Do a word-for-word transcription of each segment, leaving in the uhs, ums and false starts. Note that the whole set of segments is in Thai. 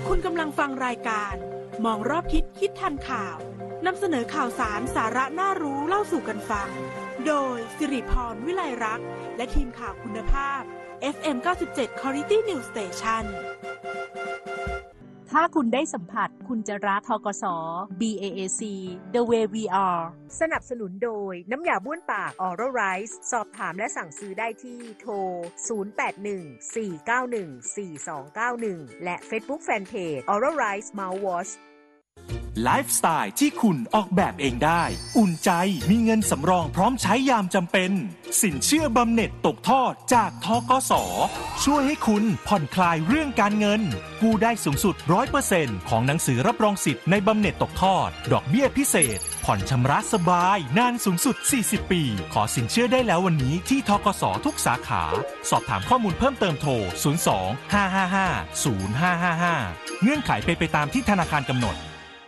คุณกำลังฟังรายการมองรอบทิศคิดทันข่าวนำเสนอข่าวสารสาระน่ารู้เล่าสู่กันฟังโดยสิริพรวิไลรักษ์และทีมข่าวคุณภาพ เอฟ เอ็ม เก้าสิบเจ็ด Quality News Station ถ้าคุณได้สัมผัสคุณจะรัก ธกส. บี เอ เอ ซี The Way We Are สนับสนุนโดยน้ำยาบ้วนปาก Oral Rice สอบถามและสั่งซื้อได้ที่โทรศูนย์ แปด หนึ่ง สี่ เก้า หนึ่ง สี่ สอง เก้า หนึ่งและ Facebook Fanpage Oral Rice Mouthwash ไลฟ์สไตล์ที่คุณออกแบบเองได้อุ่นใจมีเงินสำรองพร้อมใช้ยามจำเป็นสินเชื่อบำเหน็จตกทอดจากธกส.ช่วยให้คุณผ่อนคลายเรื่องการเงินกู้ได้สูงสุด หนึ่งร้อยเปอร์เซ็นต์ ของหนังสือรับรองสิทธิ์ในบำเหน็จตกทอดดอกเบี้ยพิเศษผ่อนชำระสบายนานสูงสุดสี่สิบปีขอสินเชื่อได้แล้ววันนี้ที่ธกส.ทุกสาขาสอบถามข้อมูลเพิ่มเติมโทรศูนย์ สอง ห้า ห้า ห้า ศูนย์ ห้า ห้า ห้าเงื่อนไขเป็นไปตามที่ธนาคารกำหนด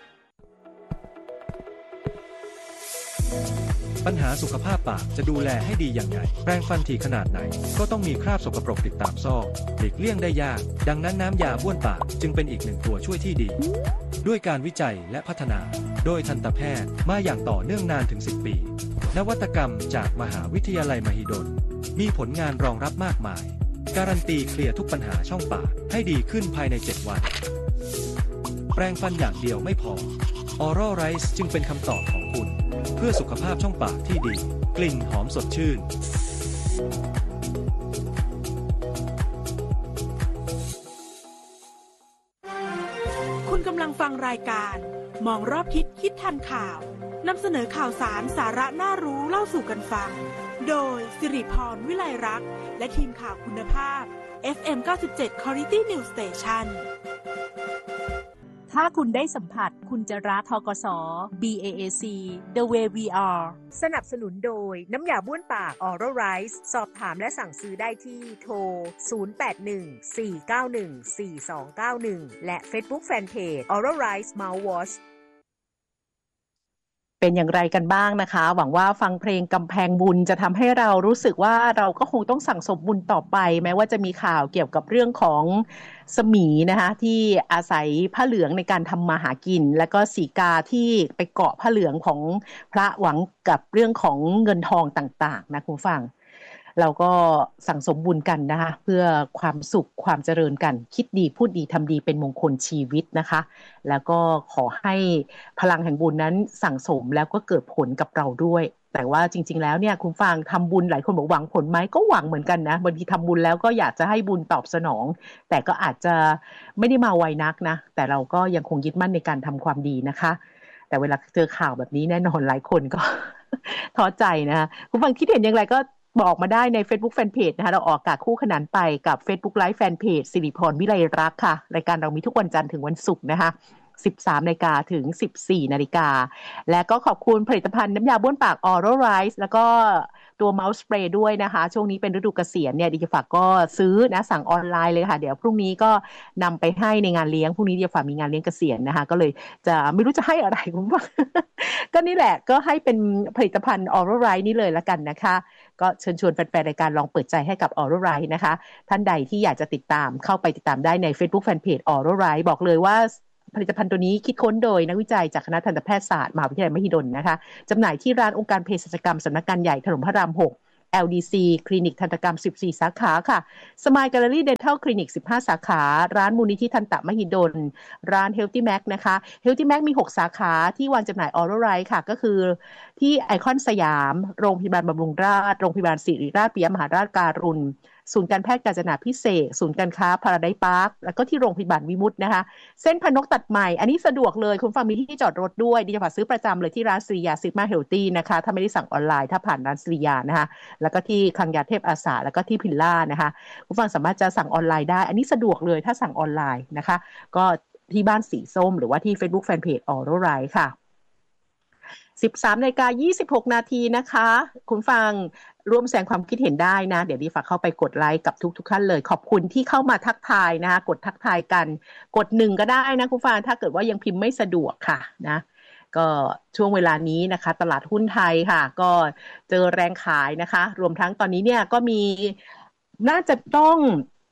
ปัญหาสุขภาพปากจะดูแลให้ดีอย่างไรแปรงฟันถี่ขนาดไหนก็ต้องมีคราบสกปรกติดตามซอกหลีกเลี่ยงได้ยากดังนั้นน้ำยาบ้วนปากจึงเป็นอีกหนึ่งตัวช่วยที่ดีด้วยการวิจัยและพัฒนาโดยทันตแพทย์มาอย่างต่อเนื่องนานถึงสิบปีนวัตกรรมจากมหาวิทยาลัยมหิดลมีผลงานรองรับมากมายการันตีเคลียร์ทุกปัญหาช่องปากให้ดีขึ้นภายในเจ็ดวันแปรงฟันอย่างเดียวไม่พอ Oral Rice จึงเป็นคำตอบของคุณเพื่อสุขภาพช่องปากที่ดีกลิ่นหอมสดชื่นคุณกำลังฟังรายการมองรอบทิศคิดทันข่าวนำเสนอข่าวสารสาระน่ารู้เล่าสู่กันฟังโดยสิริพรวิไลรักษ์และทีมข่าวคุณภาพ เอฟ เอ็ม เก้าสิบเจ็ด Quality News Station ถ้าคุณได้สัมผัสคุณจะรัก ธกส. บี เอ เอ ซี The Way We Are สนับสนุนโดยน้ำยาบ้วนปาก Oral Rice สอบถามและสั่งซื้อได้ที่โทรศูนย์ แปด หนึ่ง สี่ เก้า หนึ่ง สี่ สอง เก้า หนึ่งและ Facebook Fanpage Oral Rice Mouthwash เป็นอย่างไรกันบ้างนะคะหวังว่าฟังเพลงกำแพงบุญจะทำให้เรารู้สึกว่าเราก็คงต้องสั่งสมบุญต่อไปแม้ว่าจะมีข่าวเกี่ยวกับเรื่องของสมีนะคะที่อาศัยผ้าเหลืองในการทำมาหากินแล้วก็สีกาที่ไปเกาะผ้าเหลืองของพระหวังกับเรื่องของเงินทองต่างๆนะคุณฟังเราก็สั่งสมบุญกันนะคะเพื่อความสุขความเจริญกันคิดดีพูดดีทำดีเป็นมงคลชีวิตนะคะแล้วก็ขอให้พลังแห่งบุญนั้นสั่งสมแล้วก็เกิดผลกับเราด้วยแต่ว่าจริงๆแล้วเนี่ยคุณฟังทำบุญหลายคนบอกหวังผลไหมก็หวังเหมือนกันนะบางทีทำบุญแล้วก็อยากจะให้บุญตอบสนองแต่ก็อาจจะไม่ได้มาไวนักนะแต่เราก็ยังคงยึดมั่นในการทำความดีนะคะแต่เวลาเจอข่าวแบบนี้แน่นอนหลายคนก็ ท้อใจนะคะคุณฟังคิดเห็นอย่างไรก็บอกมาได้ใน Facebook Fanpage นะคะเราออกอากาศคู่ขนานไปกับ Facebook Live Fanpage สิริพรวิไลรักษ์ค่ะรายการเรามีทุกวันจันทร์ถึงวันศุกร์นะคะ สิบสาม นาฬิกาถึง สิบสี่ นาฬิกาและก็ขอบคุณผลิตภัณฑ์น้ำยาบ้วนปาก Oral Rice แล้วก็ตัว Mouth Spray ด้วยนะคะช่วงนี้เป็นฤดูเกษียณเนี่ยดิจะฝากก็ซื้อนะสั่งออนไลน์เลยค่ะเดี๋ยวพรุ่งนี้ก็นำไปให้ในงานเลี้ยงพรุ่งนี้ดิจะฝากมีงานเลี้ยงเกษียณนะคะก็เลยจะไม่รู้จะให้อะไรคุณผู้ฟัง ก็นี่แหละก็ให้เป็นผลิตภัณฑ์ Oral Rice นี่เลยละกันนะคะก็เชิญชวนแฟนๆรายการลองเปิดใจให้กับ Oral Rice นะคะท่านใดที่อยากจะติดตามเข้าไปติดตามได้ใน Facebook Fanpage Oral Rice บอกเลยว่าผลิตภัณฑ์ตัวนี้คิดค้นโดยนักวิจัยจากคณะทันตแพทยศาสตร์มหาวิทยาลัยมหิดลนะคะจำหน่ายที่ร้านองค์การเภสัชกรรมสำนักงานใหญ่ถนนพระรามหก แอล ดี ซี คลินิกทันตกรรมสิบสี่สาขาค่ะ Smile Gallery Dental Clinic สิบห้าสาขาร้านมูลนิธิทันตมหิดลร้าน Healthy Mac นะคะ Healthy Mac มีหกสาขาที่วางจำหน่าย Oral Rice ค่ะก็คือที่ไอคอนสยามโรงพยาบาลบำรุงราษฎร์โรงพยาบาลศิริราชปิยมหาราชการุณศูนย์การแพทย์กาญจนาภิเษกศูนย์การค้าพาราไดซ์พาร์คแล้วก็ที่โรงพยาบาลวิมุตตินะคะเส้นพนกตัดใหม่อันนี้สะดวกเลยคุณฟังมีที่จอดรถด้วยดิฉันฝากซื้อประจำเลยที่ร้านสิริยาซิกมาเฮลตี้นะคะถ้าไม่ได้สั่งออนไลน์ถ้าผ่านร้านสิริยานะคะแล้วก็ที่คลังยาเทพอาสาแล้วก็ที่พิลล่านะคะคุณฟังสามารถจะสั่งออนไลน์ได้อันนี้สะดวกเลยถ้าสั่งออนไลน์นะคะก็ที่บ้านสีส้มหรือว่าที่ Facebook Fanpage Oral Rice ค่ะสิบสามนาฬิกายี่สิบหกนาทีนะคะคุณฟังร่วมแสดงความคิดเห็นได้นะเดี๋ยวดิฝากเข้าไปกดไลค์กับทุกๆท่านเลยขอบคุณที่เข้ามาทักทายนะคะกดทักทายกันกดหนึ่งก็ได้นะคุณฟังถ้าเกิดว่ายังพิมพ์ไม่สะดวกค่ะนะก็ช่วงเวลานี้นะคะตลาดหุ้นไทยค่ะก็เจอแรงขายนะคะรวมทั้งตอนนี้เนี่ยก็มีน่าจะต้อง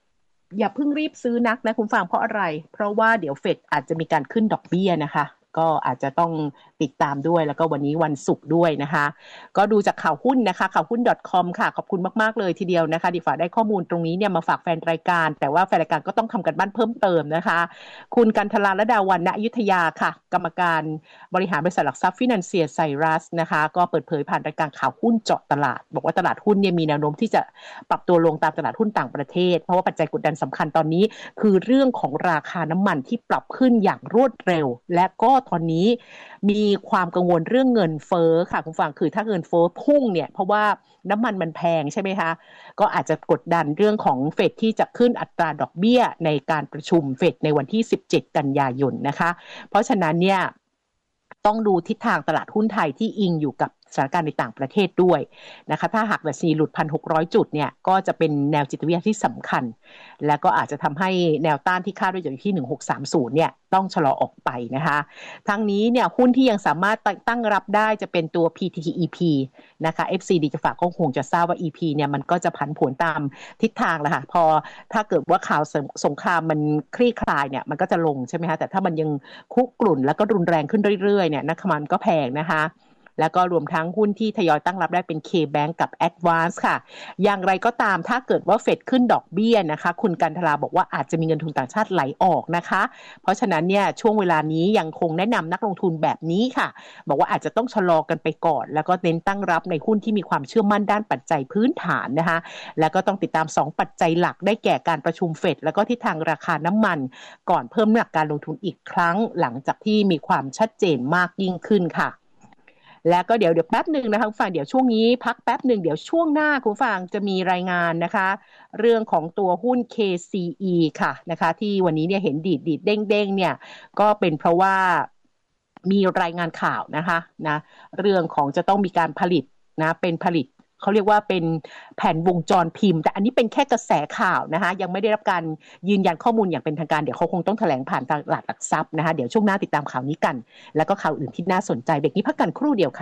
อย่าเพิ่งรีบซื้อนักนะคุณฟังเพราะอะไรเพราะว่าเดี๋ยวเฟดอาจจะมีการขึ้นดอกเบี้ยนะคะก็อาจจะต้องติดตามด้วยแล้วก็วันนี้วันศุกร์ด้วยนะคะก็ดูจากข่าวหุ้นนะคะข่าวหุ้น .com ค่ะขอบคุณมากๆเลยทีเดียวนะคะดิฝาได้ข้อมูลตรงนี้เนี่ยมาฝากแฟนรายการแต่ว่าแฟนรายการก็ต้องทำกันบ้านเพิ่มเติมนะคะคุณกันทลาและดาวันณอยุธยาค่ะกรรมการบริหารบริษัทหลักทรัพย์ฟินันเซียไซรัสนะคะก็เปิดเผยผ่านรายการข่าวหุ้นเจาะตลาดบอกว่าตลาดหุ้นเนี่ยมีแนวโน้มที่จะปรับตัวลงตามตลาดหุ้นต่างประเทศเพราะว่าปัจจัยกดดันสำคัญตอนนี้คือเรื่องของราคาน้ำมันที่ปรับขึ้นอย่างรวดเร็วและก็ตอนนี้มีความกังวลเรื่องเงินเฟ้อค่ะคุณฟังคือถ้าเงินเฟ้อพุ่งเนี่ยเพราะว่าน้ำมันมันแพงใช่ไหมคะก็อาจจะกดดันเรื่องของเฟดที่จะขึ้นอัตราดอกเบี้ยในการประชุมเฟดในวันที่สิบเจ็ดกันยายนนะคะเพราะฉะนั้นเนี่ยต้องดูทิศทางตลาดหุ้นไทยที่อิงอยู่กับสถานการณ์ในต่างประเทศด้วยนะคะถ้าหากดัชนีหลุด หนึ่งพันหกร้อย จุดเนี่ยก็จะเป็นแนวจิตวิทยาที่สำคัญและก็อาจจะทำให้แนวต้านที่คาดไว้อยู่ที่หนึ่งพันหกร้อยสามสิบเนี่ยต้องชะลอออกไปนะคะทั้งนี้เนี่ยหุ้นที่ยังสามารถตั้งรับได้จะเป็นตัว พี ที ที อี พี นะคะ เอฟ ซี ดี จะฝากก็คงจะทราบว่า อี พี เนี่ยมันก็จะผันผวนตามทิศทางแหละค่ะพอถ้าเกิดว่าข่าวสงครามมันคลี่คลายเนี่ยมันก็จะลงใช่ไหมคะแต่ถ้ามันยังคุกรุ่นแล้วก็รุนแรงขึ้นเรื่อยๆเนี่ยนักมันก็แพงนะคะแล้วก็รวมทั้งหุ้นที่ทยอยตั้งรับได้เป็น K-Bank กับ Advance ค่ะอย่างไรก็ตามถ้าเกิดว่าเฟดขึ้นดอกเบี้ยนะคะคุณกันทลาบอกว่าอาจจะมีเงินทุนต่างชาติไหลออกนะคะเพราะฉะนั้นเนี่ยช่วงเวลานี้ยังคงแนะนำนักลงทุนแบบนี้ค่ะบอกว่าอาจจะต้องชะลอกันไปก่อนแล้วก็เน้นตั้งรับในหุ้นที่มีความเชื่อมั่นด้านปัจจัยพื้นฐานนะคะแล้วก็ต้องติดตามสองปัจจัยหลักได้แก่การประชุมเฟดแล้วก็ทิศทางราคาน้ำมันก่อนเพิ่มน้ำหนักการลงทุนอีกครั้งหลังจากที่มีความชัดเจนมากยิ่งขึ้นค่ะแล้วก็เดี๋ยวเดี๋ยวแป๊บหนึ่งนะคะคุณฟังเดี๋ยวช่วงนี้พักแป๊บหนึ่งเดี๋ยวช่วงหน้าคุณฟังจะมีรายงานนะคะเรื่องของตัวหุ้น เค ซี อี ค่ะนะคะที่วันนี้เนี่ยเห็นดีดดีดเด้งเด้งเนี่ยก็เป็นเพราะว่ามีรายงานข่าวนะคะนะเรื่องของจะต้องมีการผลิตนะเป็นผลิตเขาเรียกว่าเป็นแผ่นวงจรพิมพ์แต่อันนี้เป็นแค่กระแสข่าวนะคะยังไม่ได้รับการยืนยันข้อมูลอย่างเป็นทางการเดี๋ยวเขาคงต้องแถลงผ่านตลาดหลักทรัพย์นะคะเดี๋ยวช่วงหน้าติดตามข่าวนี้กันแล้วก็ข่าวอื่นที่น่าสนใจเบรกนี้พักกันครู่เดียวค่ะ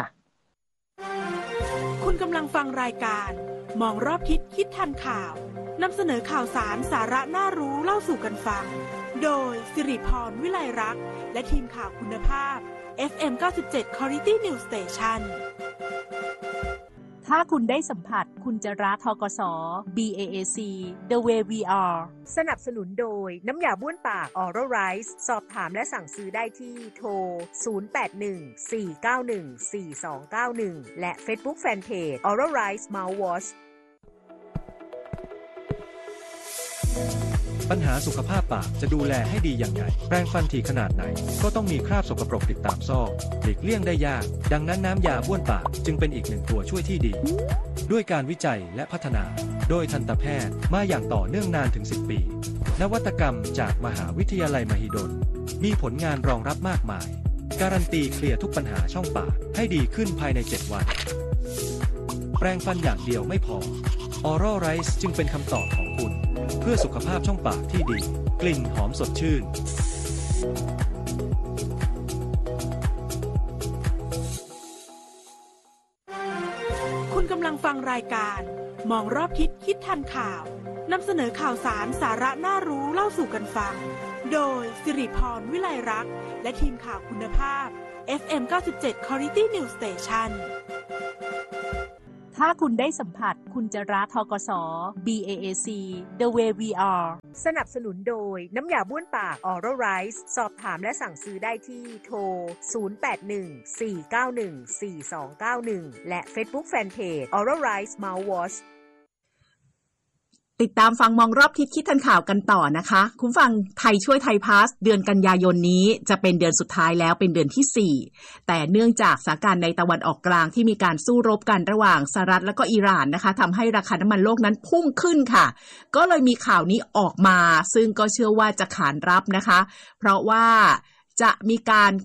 คุณกำลังฟังรายการมองรอบทิศคิดทันข่าวนำเสนอข่าวสารสาระน่ารู้เล่าสู่กันฟังโดยสิริพรวิไลรักษ์และทีมข่าวคุณภาพ เอฟ เอ็ม เก้าสิบเจ็ด Quality News Station ถ้าคุณได้สัมผัสคุณจะรัก ธกส. บี เอ เอ ซี The Way We Are สนับสนุนโดยน้ำยาบ้วนปาก Oral Rice สอบถามและสั่งซื้อได้ที่โทรศูนย์ แปด หนึ่ง สี่ เก้า หนึ่ง สี่ สอง เก้า หนึ่งและ Facebook Fanpage Oral Rice Mouthwash ปัญหาสุขภาพปากจะดูแลให้ดีอย่างไรแปรงฟันถี่ขนาดไหนก็ต้องมีคราบสกปรกติดตามซอกหลีกเลี่ยงได้ยากดังนั้นน้ำยาบ้วนปากจึงเป็นอีกหนึ่งตัวช่วยที่ดีด้วยการวิจัยและพัฒนาโดยทันตแพทย์มาอย่างต่อเนื่องนานถึงสิบปีนวัตกรรมจากมหาวิทยาลัยมหิดลมีผลงานรองรับมากมายการันตีเคลียร์ทุกปัญหาช่องปากให้ดีขึ้นภายในเจ็ดวันแปรงฟันอย่างเดียวไม่พอ Oral Rice จึงเป็นคำตอบของคุณเพื่อสุขภาพช่องปากที่ดีกลิ่นหอมสดชื่นคุณกำลังฟังรายการมองรอบทิศคิดทันข่าวนำเสนอข่าวสารสาระน่ารู้เล่าสู่กันฟังโดยสิริพรวิไลรักษ์และทีมข่าวคุณภาพ เอฟ เอ็ม เก้าสิบเจ็ด Quality News Station ถ้าคุณได้สัมผัสคุณจะรัก ธกส. บี เอ เอ ซี The Way We Are สนับสนุนโดยน้ำยาบ้วนปาก Oral Rice สอบถามและสั่งซื้อได้ที่โทรศูนย์ แปด หนึ่ง สี่ เก้า หนึ่ง สี่ สอง เก้า หนึ่งและ Facebook Fanpage Oral Rice Mouthwash ติดตามฟังมองรอบทิศคิดทันข่าวกันต่อนะคะคุณฟังไทยช่วยไทยพาสเดือนกันยายนนี้จะเป็นเดือนสุดท้ายแล้วเป็นเดือนที่สี่แต่เนื่องจากสถานการณ์ในตะวันออกกลางที่มีการสู้รบกันระหว่างสหรัฐและก็อิหร่านนะคะทำให้ราคาน้ำมันโลกนั้นพุ่งขึ้นค่ะก็เลยมีข่าวนี้ออกมาซึ่งก็เชื่อว่าจะขานรับนะคะเพราะว่าจะมีการ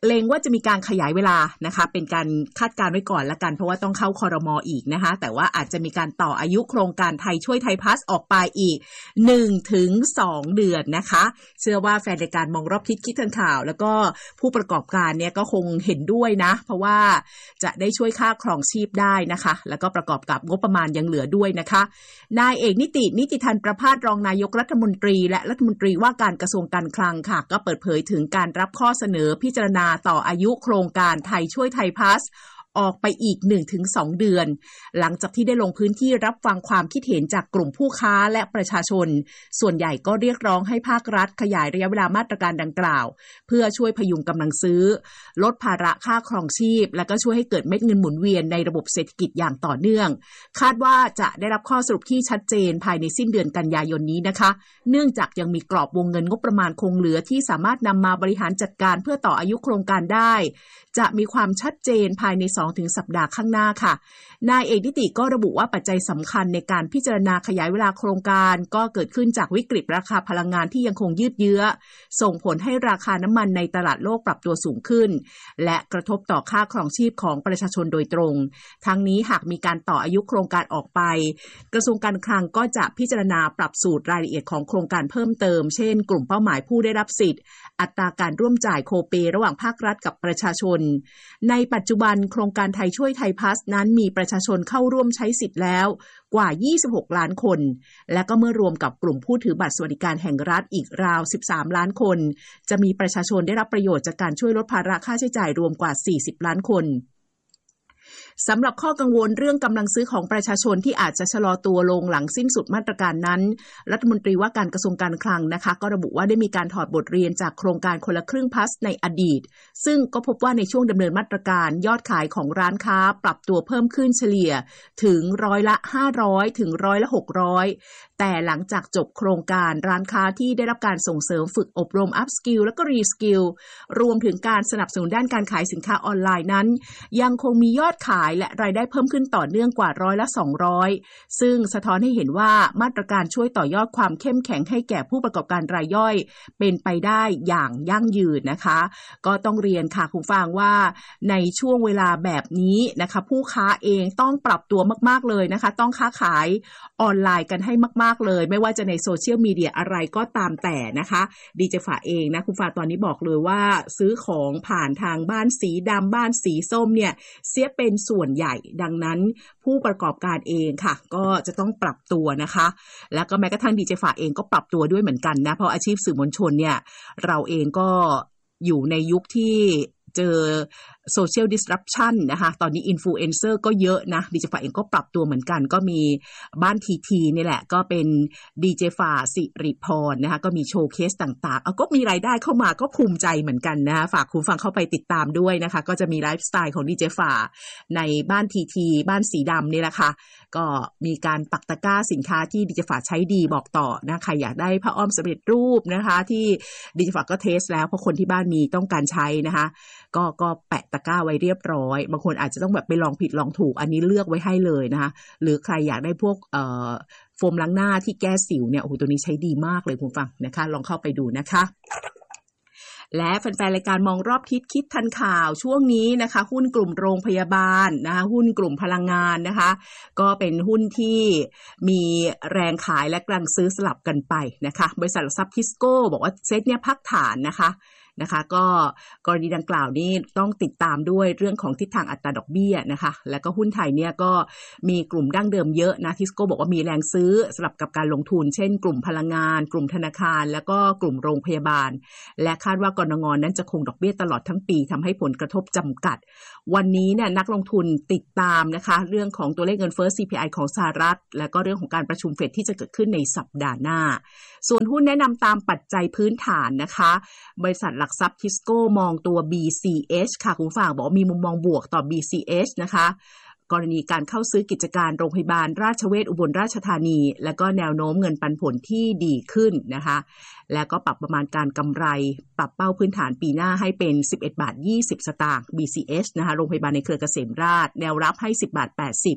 เล็งว่าจะมีการขยายเวลานะคะเป็นการคาดการณ์ไว้ก่อนละกันเพราะว่าต้องเข้าครม.อีกนะคะแต่ว่าอาจจะมีการต่ออายุโครงการไทยช่วยไทยพลัสออกไปอีก หนึ่งถึงสอง เดือนนะคะเชื่อว่าแฟนรายการมองรอบทิศคิดทันข่าวแล้วก็ผู้ประกอบการเนี่ยก็คงเห็นด้วยนะเพราะว่าจะได้ช่วยค่าครองชีพได้นะคะแล้วก็ประกอบกับงบประมาณยังเหลือด้วยนะคะนายเอกนิตินิติธันประภาสรองนายกรัฐมนตรีและรัฐมนตรีว่าการกระทรวงการคลังค่ะก็เปิดเผยถึงการรับข้อเสนอพิจารณาต่ออายุโครงการไทยช่วยไทยพลัสออกไปอีก หนึ่งถึงสอง เดือนหลังจากที่ได้ลงพื้นที่รับฟังความคิดเห็นจากกลุ่มผู้ค้าและประชาชนส่วนใหญ่ก็เรียกร้องให้ภาครัฐขยายระยะเวลามาตรการดังกล่าวเพื่อช่วยพยุงกำลังซื้อลดภาระค่าครองชีพและก็ช่วยให้เกิดเม็ดเงินหมุนเวียนในระบบเศรษฐกิจอย่างต่อเนื่องคาดว่าจะได้รับข้อสรุปที่ชัดเจนภายในสิ้นเดือนกันยายนนี้นะคะเนื่องจากยังมีกรอบวงเงินงบประมาณคงเหลือที่สามารถนำมาบริหารจัดการเพื่อต่ออายุโครงการได้จะมีความชัดเจนภายใน สองถึง สัปดาห์ข้างหน้าค่ะนายเอกนิติก็ระบุว่าปัจจัยสำคัญในการพิจารณาขยายเวลาโครงการก็เกิดขึ้นจากวิกฤตราคาพลังงานที่ยังคงยืดเยื้อส่งผลให้ราคาน้ำมันในตลาดโลกปรับตัวสูงขึ้นและกระทบต่อค่าครองชีพของประชาชนโดยตรงทั้งนี้หากมีการต่ออายุโครงการออกไปกระทรวงการคลังก็จะพิจารณาปรับสูตรรายละเอียดของโครงการเพิ่มเติมเช่นกลุ่มเป้าหมายผู้ได้รับสิทธิ์อัตราการร่วมจ่ายโคเประหว่างภาครัฐกับประชาชนในปัจจุบันโครงการไทยช่วยไทยพลัสนั้นมีประชาชนเข้าร่วมใช้สิทธิ์แล้วกว่ายี่สิบหกล้านคนและก็เมื่อรวมกับกลุ่มผู้ถือบัตรสวัสดิการแห่งรัฐอีกราวสิบสามล้านคนจะมีประชาชนได้รับประโยชน์จากการช่วยลดภาระค่าใช้จ่ายรวมกว่าสี่สิบล้านคนสำหรับข้อกังวลเรื่องกำลังซื้อของประชาชนที่อาจจะชะลอตัวลงหลังสิ้นสุดมาตรการนั้นรัฐมนตรีว่าการกระทรวงการคลังนะคะก็ระบุว่าได้มีการถอดบทเรียนจากโครงการคนละครึ่งพลัสในอดีตซึ่งก็พบว่าในช่วงดำเนินมาตรการยอดขายของร้านค้าปรับตัวเพิ่มขึ้นเฉลี่ยถึงร้อยละห้าร้อยถึงร้อยละหกร้อยแต่หลังจากจบโครงการร้านค้าที่ได้รับการส่งเสริมฝึกอบรม อัพสกิล และก็ รีสกิล รวมถึงการสนับสนุนด้านการขายสินค้าออนไลน์นั้นยังคงมียอดขายและรายได้เพิ่มขึ้นต่อเนื่องกว่าร้อยละสองร้อยซึ่งสะท้อนให้เห็นว่ามาตรการช่วยต่อยอดความเข้มแข็งให้แก่ผู้ประกอบการรายย่อยเป็นไปได้อย่างยั่งยืนนะคะก็ต้องเรียนค่ะคุณฟังว่าในช่วงเวลาแบบนี้นะคะผู้ค้าเองต้องปรับตัวมากๆเลยนะคะต้องค้าขายออนไลน์กันให้มากๆเลยไม่ว่าจะในโซเชียลมีเดียอะไรก็ตามแต่นะคะดีเจฝาเองนะคุณฟ้าตอนนี้บอกเลยว่าซื้อของผ่านทางบ้านสีดำบ้านสีส้มเนี่ยเสียเป็นส่วนใหญ่ดังนั้นผู้ประกอบการเองค่ะก็จะต้องปรับตัวนะคะแล้วก็แม้กระทั่งดีเจฝาเองก็ปรับตัวด้วยเหมือนกันนะเพราะอาชีพสื่อมวลชนเนี่ยเราเองก็อยู่ในยุคที่เจอโซเชียลดิสรัปชันนะคะตอนนี้อินฟลูเอนเซอร์ก็เยอะนะดีเจฝาเองก็ปรับตัวเหมือนกันก็มีบ้านทีทีนี่แหละก็เป็นดีเจฝาสิริพรนะคะก็มีโชว์เคสต่างๆเอาก็มีรายได้เข้ามาก็ภูมิใจเหมือนกันนะคะฝากคุณฟังเข้าไปติดตามด้วยนะคะก็จะมีไลฟ์สไตล์ของดีเจฝาในบ้านทีทีบ้านสีดำนี่แหละค่ะก็มีการปักตะกร้าสินค้าที่ดีเจฝาใช้ดีบอกต่อนะใครอยากได้ผ้าอ้อมสำเร็จรูปนะคะที่ดีเจฝาก็เทสแล้วเพราะคนที่บ้านมีต้องการใช้นะคะก็ก็แปะตะกร้าไว้เรียบร้อยบางคนอาจจะต้องแบบไปลองผิดลองถูกอันนี้เลือกไว้ให้เลยนะคะหรือใครอยากได้พวกเอ่อโฟมล้างหน้าที่แก้สิวเนี่ยโอ้โหตัวนี้ใช้ดีมากเลยคุณฟังนะคะลองเข้าไปดูนะคะและแฟนๆรายการมองรอบทิศคิดทันข่าวช่วงนี้นะคะหุ้นกลุ่มโรงพยาบาลนะคะหุ้นกลุ่มพลังงานนะคะก็เป็นหุ้นที่มีแรงขายและกำลังซื้อสลับกันไปนะคะบริษัทหลักทรัพย์ทิสโก้บอกว่าเซ็ตเนี่ยพักฐานนะคะนะคะก็กรณีดังกล่าวนี้ต้องติดตามด้วยเรื่องของทิศทางอัตราดอกเบี้ยนะคะแล้วก็หุ้นไทยเนี่ยก็มีกลุ่มดั้งเดิมเยอะนะทิสโก้บอกว่ามีแรงซื้อสลับกับการลงทุนเช่นกลุ่มพลังงานกลุ่มธนาคารแล้วก็กลุ่มโรงพยาบาลและคาดว่ากนง.นั้นจะคงดอกเบี้ยตลอดทั้งปีทำให้ผลกระทบจำกัดวันนี้เนี่ยนักลงทุนติดตามนะคะเรื่องของตัวเลขเงินเฟ้อ ซี พี ไอ ของสหรัฐและก็เรื่องของการประชุมเฟดที่จะเกิดขึ้นในสัปดาห์หน้าส่วนหุ้นแนะนำตามปัจจัยพื้นฐานนะคะบริษัทหลักทรัพย์ทิสโก้มองตัว บี ซี เอช ค่ะคุณผู้ฟังบอกว่ามีมุมมองบวกต่อ บี ซี เอช นะคะกรณีการเข้าซื้อกิจการโรงพยาบาลราชเวชอุบลราชธานีและก็แนวโน้มเงินปันผลที่ดีขึ้นนะคะแล้วก็ปรับประมาณการกำไรปรับเป้าพื้นฐานปีหน้าให้เป็นสิบเอ็ดบาทยี่สิบสตางค์ บี ซี เอช นะคะโรงพยาบาลในเครือเกษมราษฎร์แนวรับให้สิบบาทแปดสิบ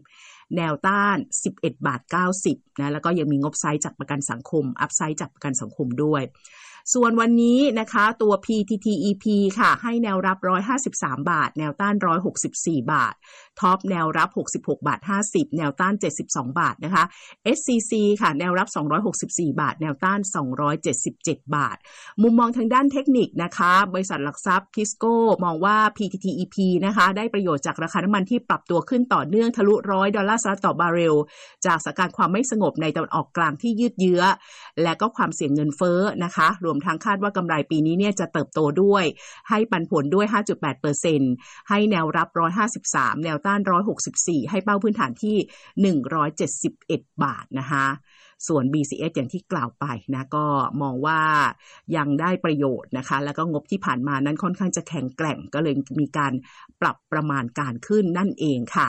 แนวต้านสิบเอ็ดบาทเก้าสิบนะแล้วก็ยังมีงบไซด์จากประกันสังคมอัพไซด์จากประกันสังคมด้วยส่วนวันนี้นะคะตัว พี ที ที อี พี ค่ะให้แนวรับหนึ่งร้อยห้าสิบสามบาทแนวต้านหนึ่งร้อยหกสิบสี่บาทท็อปแนวรับหกสิบหกบาทห้าสิบแนวต้านเจ็ดสิบสองบาทนะคะ เอส ซี ซี ค่ะแนวรับสองร้อยหกสิบสี่บาทแนวต้านสองร้อยเจ็ดสิบเจ็ดบาทมุมมองทางด้านเทคนิคนะคะบริษัทหลักทรัพย์ทิสโก้มองว่า พี ที ที อี พี นะคะได้ประโยชน์จากราคาน้ำมันที่ปรับตัวขึ้นต่อเนื่องทะลุหนึ่งร้อยดอลลาร์สหรัฐต่อบาร์เรลจากสถานการณ์ความไม่สงบในตะวันออกกลางที่ยืดเยื้อและก็ความเสี่ยงเงินเฟ้อนะคะรวมทั้งคาดว่ากำไรปีนี้เนี่ยจะเติบโตด้วยให้ปันผลด้วย ห้าจุดแปดเปอร์เซ็นต์ ให้แนวรับหนึ่งร้อยห้าสิบสามแนวต้านหนึ่งร้อยหกสิบสี่ให้เป้าพื้นฐานที่หนึ่งร้อยเจ็ดสิบเอ็ดบาทนะคะส่วน บี ซี เอส อย่างที่กล่าวไปนะก็มองว่ายังได้ประโยชน์นะคะแล้วก็งบที่ผ่านมานั้นค่อนข้างจะแข็งแกร่งก็เลยมีการปรับประมาณการขึ้นนั่นเองค่ะ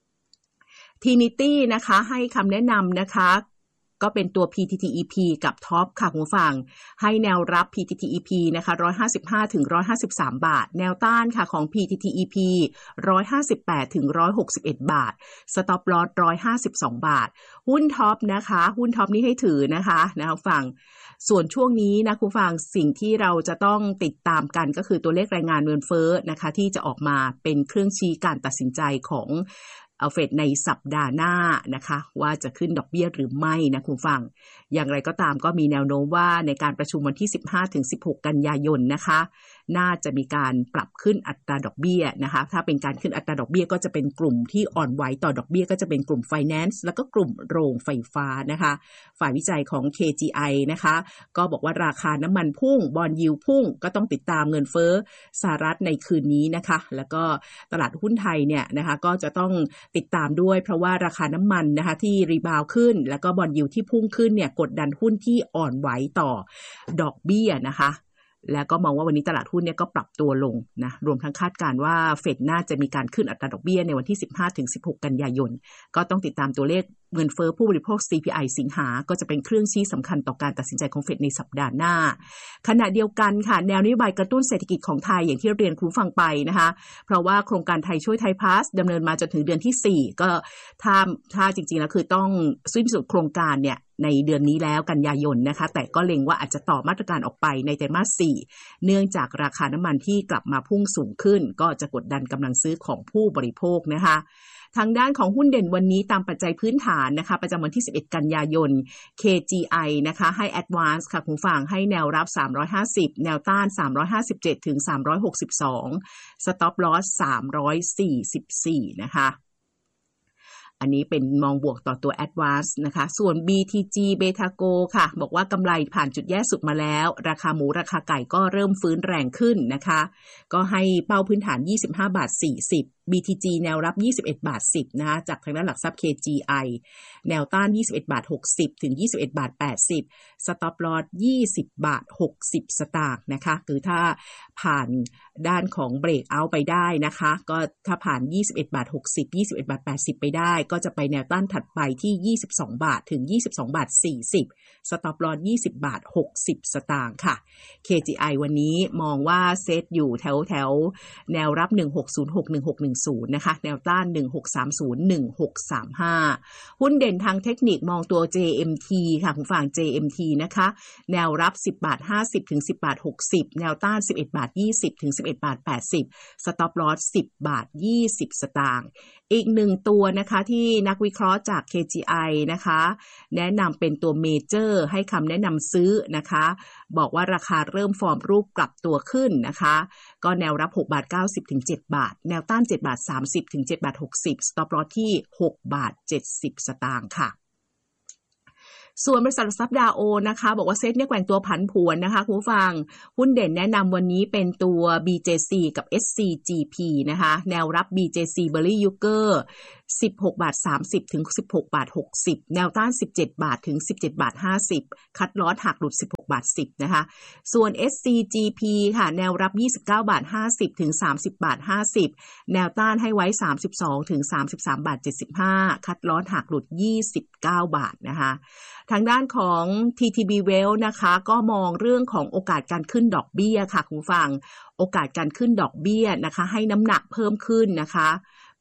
Trinity นะคะให้คำแนะนำนะคะก็เป็นตัว พี ที ที อี พี กับท็อปค่ะคุณผู้ฟังให้แนวรับ พี ที ที อี พี นะคะหนึ่งร้อยห้าสิบห้าถึงหนึ่งร้อยห้าสิบสามบาทแนวต้านค่ะของ พี ที ที อี พี หนึ่งร้อยห้าสิบแปดถึงหนึ่งร้อยหกสิบเอ็ดบาทสต็อปลอสหนึ่งร้อยห้าสิบสองบาทหุ้นท็อปนะคะหุ้นท็อปนี้ให้ถือนะคะนะคุณฟังส่วนช่วงนี้นะคุณฟังสิ่งที่เราจะต้องติดตามกันก็คือตัวเลขรายงานเงินเฟ้อนะคะที่จะออกมาเป็นเครื่องชี้การตัดสินใจของเอาเฟดในสัปดาห์หน้านะคะว่าจะขึ้นดอกเบี้ยหรือไม่นะคุณฟังอย่างไรก็ตามก็มีแนวโน้มว่าในการประชุมวันที่ สิบห้าถึงสิบหก กันยายนนะคะน่าจะมีการปรับขึ้นอัตราดอกเบี้ยนะคะถ้าเป็นการขึ้นอัตราดอกเบี้ยก็จะเป็นกลุ่มที่อ่อนไหวต่อดอกเบี้ยก็จะเป็นกลุ่ม Finance แล้วก็กลุ่มโรงไฟฟ้านะคะฝ่ายวิจัยของ เค จี ไอ นะคะก็บอกว่าราคาน้ำมันพุ่งบอนด์ยิลด์พุ่งก็ต้องติดตามเงินเฟ้อสหรัฐในคืนนี้นะคะแล้วก็ตลาดหุ้นไทยเนี่ยนะคะก็จะต้องติดตามด้วยเพราะว่าราคาน้ำมันนะคะที่รีบาวขึ้นแล้วก็บอนด์ยิลด์ที่พุ่งขึ้นเนี่ยกดดันหุ้นที่อ่อนไหวต่อดอกเบี้ยนะคะแล้วก็มองว่าวันนี้ตลาดหุ้นเนี่ยก็ปรับตัวลงนะรวมทั้งคาดการณ์ว่าเฟดน่าจะมีการขึ้นอัตราดอกเบี้ยในวันที่ สิบห้าถึงสิบหก กันยายนก็ต้องติดตามตัวเลขเงินเฟ้อผู้บริโภค ซี พี ไอ สิงหาก็จะเป็นเครื่องชี้สำคัญต่อการตัดสินใจของเฟดในสัปดาห์หน้าขณะเดียวกันค่ะแนวนโยบายกระตุ้นเศรษฐกิจของไทยอย่างที่เรียนคุณฟังไปนะคะเพราะว่าโครงการไทยช่วยไทยพาสดำเนินมาจนถึงเดือนที่สี่ก็ถ้าถ้าจริงๆแล้วคือต้องสิ้นสุดโครงการเนี่ยในเดือนนี้แล้วกันยายนนะคะแต่ก็เล็งว่าอาจจะต่อมาตรการออกไปในไตรมาสสี่เนื่องจากราคาน้ำมันที่กลับมาพุ่งสูงขึ้นก็จะกดดันกำลังซื้อของผู้บริโภคนะคะทางด้านของหุ้นเด่นวันนี้ตามปัจจัยพื้นฐานนะคะประจำวันที่สิบเอ็ดกันยายน เค จี ไอ นะคะให้ Advance ค่ะคุณฟังให้แนวรับสามร้อยห้าสิบแนวต้านสามร้อยห้าสิบเจ็ดถึงสามร้อยหกสิบสอง Stop Loss สามร้อยสี่สิบสี่นะคะอันนี้เป็นมองบวกต่อตัว Advance นะคะส่วน บี ที จี Betago ค่ะบอกว่ากำไรผ่านจุดแย่สุดมาแล้วราคาหมูราคาไก่ก็เริ่มฟื้นแรงขึ้นนะคะก็ให้เป้าพื้นฐานยี่สิบห้าบาทสี่สิบ บี ที จี แนวรับยี่สิบเอ็ดบาทสิบนะคะจากทางด้านหลักทรัพย์ เค จี ไอ แนวต้านยี่สิบเอ็ดบาทหกสิบถึงยี่สิบเอ็ดบาทแปดสิบ Stop Loss ยี่สิบบาทหกสิบสตางค์นะคะคือถ้าผ่านด้านของ Break Out ไปได้นะคะก็ถ้าผ่านยี่สิบเอ็ดบาทหกสิบ ยี่สิบเอ็ดบาทแปดสิบไปได้ก็จะไปแนวต้านถัดไปที่ยี่สิบสองบาทถึงยี่สิบสองบาทสี่สิบ Stop Loss ยี่สิบบาทหกสิบสตางค์ค่ะ เค จี ไอ วันนี้มองว่าเซตอยู่แถวแถวแนวรับหนึ่งหกศูนย์หก หนึ่งหกหนึ่งศูนย์นะคะแนวต้านหนึ่งหกสามศูนย์ หนึ่งหกสามห้าหุ้นเด่นทางเทคนิคมองตัว เจ เอ็ม ที ค่ะคุณฝั่ง เจ เอ็ม ที นะคะแนวรับสิบบาทห้าสิบถึงสิบบาทหกสิบแนวต้านสิบเอ็ดบาทยี่สิบถึงสิบเอ็ดบาทแปดสิบ Stop Loss สิบบาทยี่สิบสตางค์อีกหนึ่งตัวนะคะที่นักวิเคราะห์จาก เค จี ไอ นะคะแนะนำเป็นตัวเมเจอร์ให้คำแนะนำซื้อนะคะบอกว่าราคาเริ่มฟอร์มรูปกลับตัวขึ้นนะคะก็แนวรับหกบาทเก้าสิบถึงเจ็ดบาทแนวต้านเจ็ดบาทสามสิบถึงเจ็ดบาทหกสิบ Stop Loss ที่หกบาทเจ็ดสิบสตางค์ค่ะส่วนบริษัทหลักทรัพย์ดาวโอนะคะบอกว่าเซ็ตเนี่ยแกว่งตัวผันผวนนะคะคุณผู้ฟังหุ้นเด่นแนะนำวันนี้เป็นตัว บี เจ ซี กับ เอส ซี จี พี นะคะแนวรับ บี เจ ซี Berry Yuger สิบหกบาทสามสิบถึงสิบหกบาทหกสิบแนวต้านสิบเจ็ดบาทถึงสิบเจ็ดบาทห้าสิบคัดลอสหักหลุดสิบหกบาทสิบนะคะส่วน เอส ซี จี พี ค่ะแนวรับยี่สิบเก้าบาทห้าสิบถึงสามสิบบาทห้าสิบแนวต้านให้ไว้สามสิบสองถึงสามสิบสามบาทเจ็ดสิบห้าคัดลอสหักหลุดยี่สิบเก้าบาทนะคะทางด้านของ ที ที บี Wealth นะคะก็มองเรื่องของโอกาสการขึ้นดอกเบี้ยค่ะคุณฟังโอกาสการขึ้นดอกเบี้ยนะคะให้น้ำหนักเพิ่มขึ้นนะคะ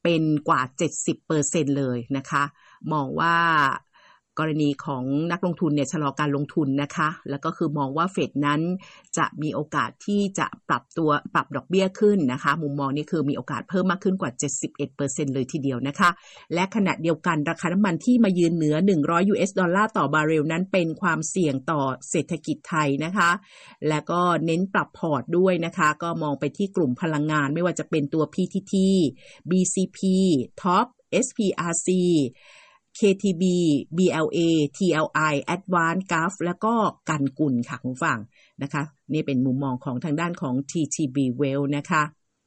เป็นกว่า เจ็ดสิบเปอร์เซ็นต์ เลยนะคะมองว่ากรณีของนักลงทุนเนี่ยชะลอการลงทุนนะคะแล้วก็คือมองว่าเฟดนั้นจะมีโอกาสที่จะปรับตัวปรับดอกเบี้ยขึ้นนะคะมุมมองนี้คือมีโอกาสเพิ่มมากขึ้นกว่า เจ็ดสิบเอ็ดเปอร์เซ็นต์ เลยทีเดียวนะคะและขณะเดียวกันราคาน้ำมันที่มายืนเหนือหนึ่งร้อย ยู เอส ดอลลาร์ต่อบาร์เรลนั้นเป็นความเสี่ยงต่อเศรษฐกิจไทยนะคะและก็เน้นปรับพอร์ตด้วยนะคะก็มองไปที่กลุ่มพลังงานไม่ว่าจะเป็นตัว พี ที ที บี ซี พี ท็อป เอส พี อาร์ ซีเค ที บี บี แอล เอ ที แอล ไอ Advanced จี เอ เอฟ แล้วก็กันกุลค่ะคุณฟังนะคะนี่เป็นมุมมองของทางด้านของ ที ที บี Wealth นะคะ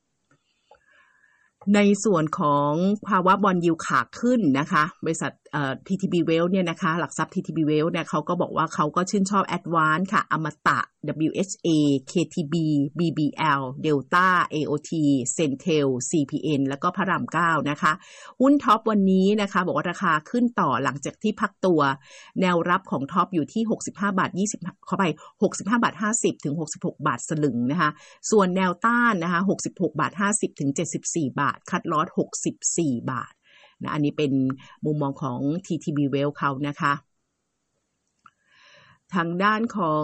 ในส่วนของภาวะบอนด์ยิลด์ขาขึ้นนะคะบริษัทเอ่อ ที ที บี Wealth เนี่ยนะคะหลักทรัพย์ ที ที บี Wealth เนี่ยเขาก็บอกว่าเขาก็ชื่นชอบ Advanced ค่ะอมตะ ดับเบิลยู เอช เอ เค ที บี บี บี แอล Delta เอ โอ ที Centel ซี พี เอ็น แล้วก็พระรามเก้านะคะหุ้นท็อปวันนี้นะคะบอกว่าราคาขึ้นต่อหลังจากที่พักตัวแนวรับของท็อปอยู่ที่หกสิบห้าบาทยี่สิบเข้าไปหกสิบห้าบาทห้าสิบถึงหกสิบหกบาทสลึงนะคะส่วนแนวต้านนะคะหกสิบหกบาทห้าสิบถึงเจ็ดสิบสี่บาทคัทลอสหกสิบสี่บาทนะอันนี้เป็นมุมมองของ ที ที บี Wealth เขานะคะทางด้านของ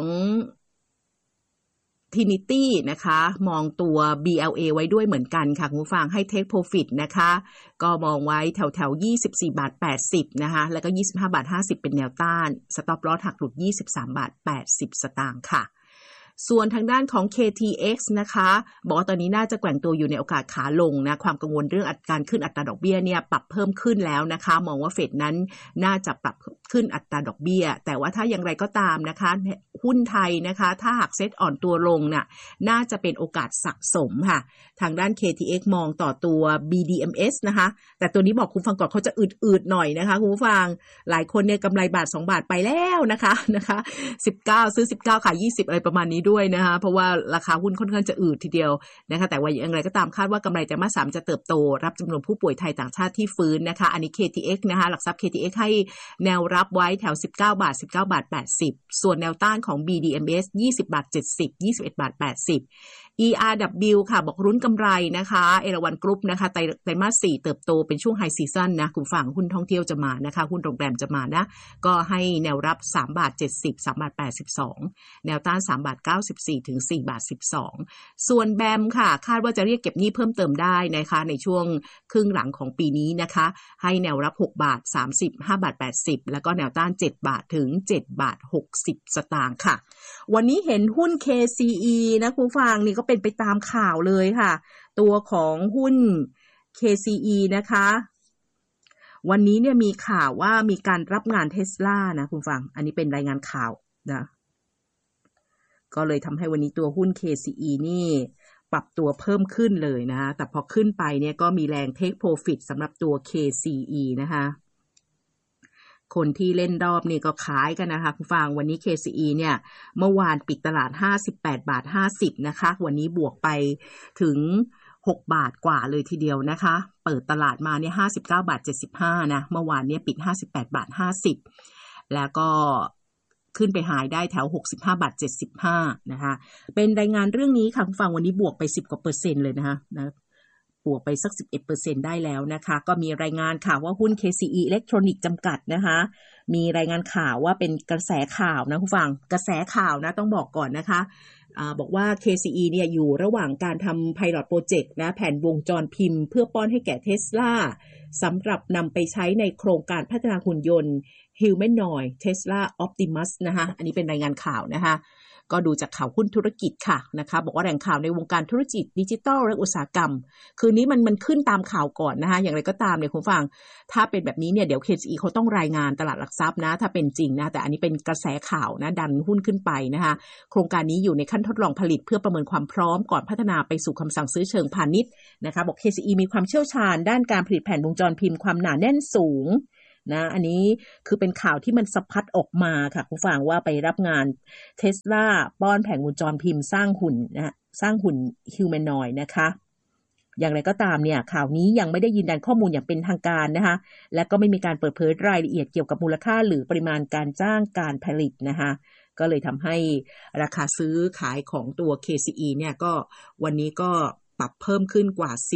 Trinity นะคะมองตัว บี แอล เอ ไว้ด้วยเหมือนกันค่ะคุณผู้ฟังให้ Take Profit นะคะก็มองไว้แถวๆยี่สิบสี่บาทแปดสิบนะคะแล้วก็ยี่สิบห้าบาทห้าสิบเป็นแนวต้าน Stop Loss หักหลุดยี่สิบสามบาทแปดสิบสตางค์ค่ะส่วนทางด้านของ เค ที เอ็กซ์ นะคะบอกว่าตอนนี้น่าจะแกว่งตัวอยู่ในโอกาสขาลงนะความกังวลเรื่องการขึ้นอัตราดอกเบี้ยเนี่ยปรับเพิ่มขึ้นแล้วนะคะมองว่าเฟดนั้นน่าจะปรับขึ้นอัตราดอกเบี้ยแต่ว่าถ้าอย่างไรก็ตามนะคะหุ้นไทยนะคะถ้าหากเซ็ตอ่อนตัวลงน่ะน่าจะเป็นโอกาสสะสมค่ะทางด้าน เค ที เอ็กซ์ มองต่อตัว บี ดี เอ็ม เอส นะคะแต่ตัวนี้บอกคุณฟังก่อนเขาจะอืดๆหน่อยนะคะคุณฟังหลายคนเนี่ยกำไรบาทสองบาทไปแล้วนะคะนะคะสิบเก้าซื้อสิบเก้าขายยี่สิบอะไรประมาณนี้ด้วยนะคะเพราะว่าราคาหุ้นค่อนข้างจะอืดทีเดียวนะคะแต่ว่าอย่างไรก็ตามคาดว่ากำไรไตรมาสสามจะเติบโตรับจำนวนผู้ป่วยไทยต่างชาติที่ฟื้นนะคะอันนี้ เค ที เอ็กซ์ นะคะหลักทรัพย์ เค ที เอ็กซ์ ให้แนวรับไว้แถวสิบเก้าบาทสิบเก้าบาทแปดสิบส่วนแนวต้านของ บี ดี เอ็ม เอส ยี่สิบบาทเจ็ดสิบ ยี่สิบเอ็ดบาทแปดสิบ อี อาร์ ดับเบิลยู ค่ะบอกรุ้นกำไรนะคะเอราวัณกรุ๊ปนะคะไตรไตรมาสสี่เติบโตเป็นช่วงไฮซีซั่นนะคุณฝั่งหุ้นท่องเที่ยวจะมานะคะหุ้นโรงแรมจะมานะก็ให้แนวรับสามบาทเจ็ดสิบ สามบาทแปดสิบสองแนวต้านสามบาทเก้าสิบสี่ถึงสี่บาทสิบสองส่วนแบมค่ะคาดว่าจะเรียกเก็บหนี้เพิ่มเติมได้นะคะในช่วงครึ่งหลังของปีนี้นะคะให้แนวรับหกบาทสามสิบ ห้าบาทแปดสิบแล้วก็แนวต้านเจ็ดบาทถึงเจ็ดบาทหกสิบสตางค์ค่ะวันนี้เห็นหุ้น เค ซี อี นะคุณฟังนี่ก็เป็นไปตามข่าวเลยค่ะตัวของหุ้น เค ซี อี นะคะวันนี้เนี่ยมีข่าวว่ามีการรับงาน Tesla นะคุณฟังอันนี้เป็นรายงานข่าวนะก็เลยทำให้วันนี้ตัวหุ้น เค ซี อี นี่ปรับตัวเพิ่มขึ้นเลยนะคะแต่พอขึ้นไปเนี่ยก็มีแรง Take Profit สำหรับตัว เค ซี อี นะคะคนที่เล่นรอบนี่ก็ขายกันนะคะคุณฟังวันนี้ เค ซี อี เนี่ยเมื่อวานปิดตลาดห้าสิบแปดบาทห้าสิบนะคะวันนี้บวกไปถึงหกบาทกว่าเลยทีเดียวนะคะเปิดตลาดมาเนี่ยห้าสิบเก้าบาทเจ็ดสิบห้านะเมื่อวานเนี่ยปิดห้าสิบแปดบาทห้าสิบแล้วก็ขึ้นไปหายได้แถวหกสิบห้าบาทเจ็ดสิบห้านะคะเป็นรายงานเรื่องนี้ค่ะคุณฟังวันนี้บวกไปสิบกว่าเปอร์เซ็นต์เลยนะคะนะบวกไปสัก สิบเอ็ดเปอร์เซ็นต์ ได้แล้วนะคะก็มีรายงานข่าวว่าหุ้น เค ซี อี Electronic จำกัดนะคะมีรายงานข่าวว่าเป็นกระแสข่าวนะคุณฟังกระแสข่าวนะต้องบอกก่อนนะคะอ่าบอกว่า เค ซี อี เนี่ยอยู่ระหว่างการทำ Pilot Project นะแผ่นวงจรพิมพ์เพื่อป้อนให้แก่ Tesla สำหรับนำไปใช้ในโครงการพัฒนาหุ่นยนต์ Humanoid Tesla Optimus นะคะอันนี้เป็นรายงานข่าวนะคะก็ดูจากข่าวหุ้นธุรกิจค่ะนะคะบอกว่าแหล่งข่าวในวงการธุรกิจดิจิทัลและอุตสาหกรรมคืนนี้มันมันขึ้นตามข่าวก่อนนะคะอย่างไรก็ตามเนี่ยคุณฟังถ้าเป็นแบบนี้เนี่ยเดี๋ยว เค ซี อี เขาต้องรายงานตลาดหลักทรัพย์นะถ้าเป็นจริงนะแต่อันนี้เป็นกระแสข่าวนะดันหุ้นขึ้นไปนะคะโครงการนี้อยู่ในขั้นทดลองผลิตเพื่อประเมินความพร้อมก่อนพัฒนาไปสู่คำสั่งซื้อเชิงพาณิชย์นะคะบอก เค ซี อี มีความเชี่ยวชาญด้านการผลิตแผ่นวงจรพิมพ์ความหนาแน่นสูงนะอันนี้คือเป็นข่าวที่มันสะพัดออกมาค่ะคุณฟังว่าไปรับงาน Tesla ป้อนแผงวงจรพิมพ์สร้างหุ่นนะสร้างหุ่น Humanoid นะคะอย่างไรก็ตามเนี่ยข่าวนี้ยังไม่ได้ยืนยันข้อมูลอย่างเป็นทางการนะคะและก็ไม่มีการเปิดเผยรายละเอียดเกี่ยวกับมูลค่าหรือปริมาณการจ้างการผลิตนะคะก็เลยทำให้ราคาซื้อขายของตัว เค ซี อี เนี่ยก็วันนี้ก็ปรับเพิ่มขึ้นกว่าสิบ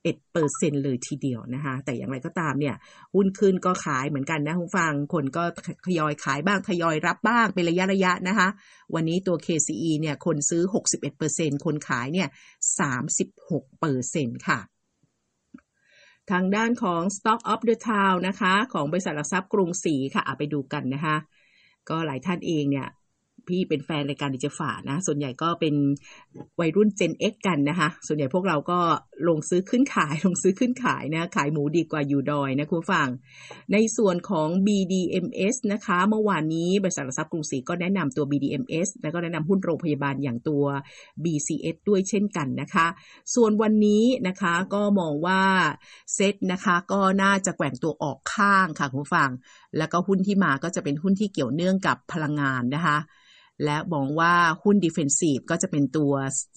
เอ็ดเปอร์เซ็นต์ เลยทีเดียวนะคะแต่อย่างไรก็ตามเนี่ยหุ้นขึ้นก็ขายเหมือนกันนะคุณฟังคนก็ทยอยขายบ้างทยอยรับบ้างเป็นระยะระยะนะคะวันนี้ตัว เค ซี อี เนี่ยคนซื้อ หกสิบเอ็ดเปอร์เซ็นต์ คนขายเนี่ย สามสิบหกเปอร์เซ็นต์ ค่ะทางด้านของ Stock of the Town นะคะของบริษัทหลักทรัพย์กรุงศรีค่ะเอาไปดูกันนะคะก็หลายท่านเองเนี่ยพี่เป็นแฟนรายการดิจิฝ่านะส่วนใหญ่ก็เป็นวัยรุ่น Gen X กันนะคะส่วนใหญ่พวกเราก็ลงซื้อขึ้นขายลงซื้อขึ้นขายนะขายหมูดีกว่าอยู่ดอยนะคุณฟังในส่วนของ บี ดี เอ็ม เอส นะคะเมื่อวานนี้บริษัทหลักทรัพย์กรุงศรีก็แนะนำตัว บี ดี เอ็ม เอส แล้วก็แนะนำหุ้นโรงพยาบาลอย่างตัว บี ซี เอส ด้วยเช่นกันนะคะส่วนวันนี้นะคะก็มองว่าเซ็ตนะคะก็น่าจะแกว่งตัวออกข้างค่ะคุณฟังแล้วก็หุ้นที่มาก็จะเป็นหุ้นที่เกี่ยวเนื่องกับพลังงานนะคะและมองว่าหุ้น Defensive ก็จะเป็นตัว